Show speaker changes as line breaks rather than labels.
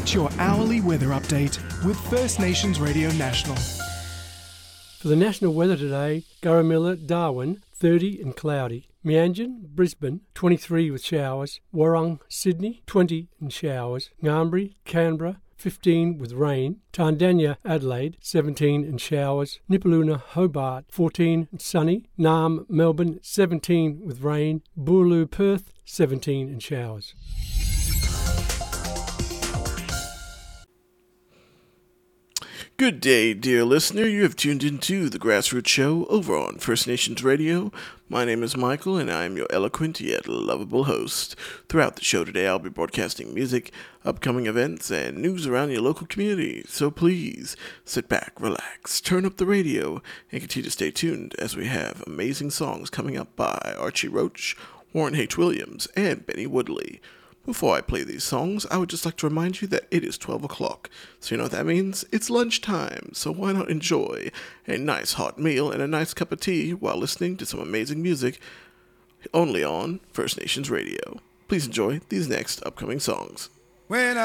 Get your hourly weather update with First Nations Radio National.
For the national weather today, Gurrumilla, Darwin, 30 and cloudy. Meanjin, Brisbane, 23 with showers. Warrung, Sydney, 20 and showers. Ngambri, Canberra, 15 with rain. Tandanya, Adelaide, 17 and showers. Nipaluna, Hobart, 14 and sunny. Naarm, Melbourne, 17 with rain. Boorloo, Perth, 17 and showers.
Good day, dear listener. You have tuned into the Grassroots Show over on First Nations Radio. My name is Michael, and I am your eloquent yet lovable host. Throughout the show today, I'll be broadcasting music, upcoming events, and news around your local community. So please, sit back, relax, turn up the radio, and continue to stay tuned as we have amazing songs coming up by Archie Roach, Warren H. Williams, and Benny Woodley. Before I play these songs, I would just like to remind you that it is 12 o'clock. So you know what that means? It's lunchtime. So why not enjoy a nice hot meal and a nice cup of tea while listening to some amazing music only on First Nations Radio. Please enjoy these next upcoming songs.